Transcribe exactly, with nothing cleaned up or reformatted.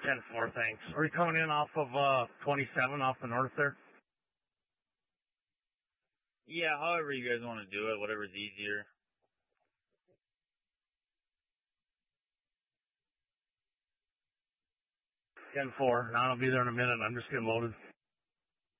ten four, thanks. Are you coming in off of uh twenty-seven off the north there? Yeah, however you guys want to do it, whatever's easier. ten four. Now I'll be there in a minute. I'm just getting loaded.